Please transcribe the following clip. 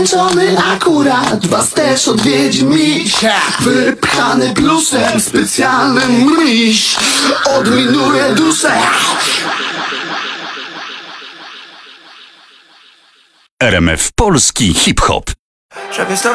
zmęczony akurat, was też odwiedzi miś. Wypchany plusem, specjalny miś odminuje duszę. RMF Polski Hip Hop. Żeby stąd